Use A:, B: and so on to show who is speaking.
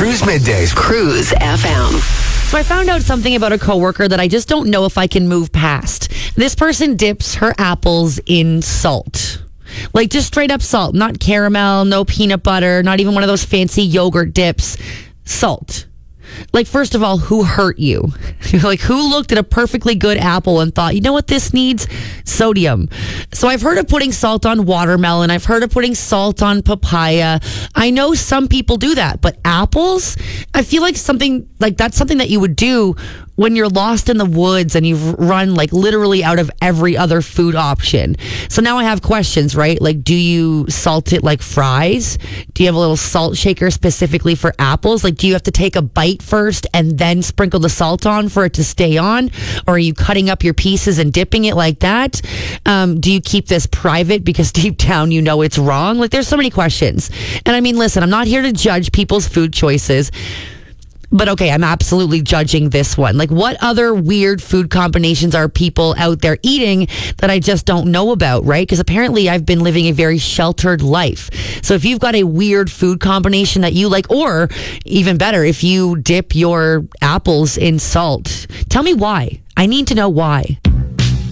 A: Cruise Middays.
B: Cruise FM.
C: So I found out something about a coworker that I just don't know if I can move past. This person dips her apples in salt. Like just straight up salt, not caramel, no peanut butter, not even one of those fancy yogurt dips. Salt. Like, first of all, who hurt you? Like, who looked at a perfectly good apple and thought, you know what this needs? Sodium. So I've heard of putting salt on watermelon. I've heard of putting salt on papaya. I know some people do that, but apples, I feel like that's something that you would do when you're lost in the woods and you've run like literally out of every other food option. So now I have questions, right? Like, do you salt it like fries? Do you have a little salt shaker specifically for apples? Like, do you have to take a bite first and then sprinkle the salt on for it to stay on? Or are you cutting up your pieces and dipping it like that? Do you keep this private because deep down you know it's wrong? Like, there's so many questions. And I mean, listen, I'm not here to judge people's food choices. But okay, I'm absolutely judging this one. Like, what other weird food combinations are people out there eating that I just don't know about, right? Because apparently I've been living a very sheltered life. So if you've got a weird food combination that you like, or even better, if you dip your apples in salt, tell me why. I need to know why.